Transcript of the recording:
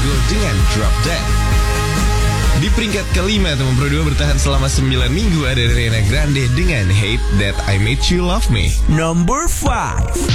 Go dengan Drop Dead. Di peringkat kelima, nomor 2 bertahan selama 9 minggu ada Ariana Grande dengan Hate That I Made You Love Me. Number 5.